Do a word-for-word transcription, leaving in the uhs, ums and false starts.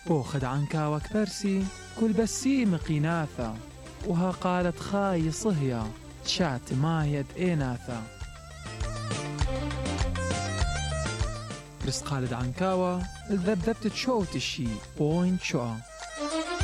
بوخد عنكاوك برسي كل بسي مقيناثا، وها قالت خاي صهيا تشات ما يد إيناثا. برست خالد عنكاوة الذبذبت تشوت الشي بوينت شوى.